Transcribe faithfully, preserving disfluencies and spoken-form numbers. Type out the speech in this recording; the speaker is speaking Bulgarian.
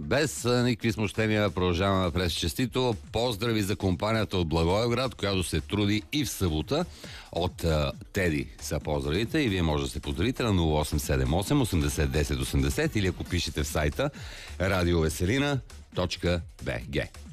Без а, никакви смущения продължаваме през честито. Поздрави за компанията от Благоевград, която се труди и в събота. От а, Теди са поздравите и вие може да се поздравите на нула осем седем осем осемдесет десет осемдесет или ако пишете в сайта радиовеселина точка би джи.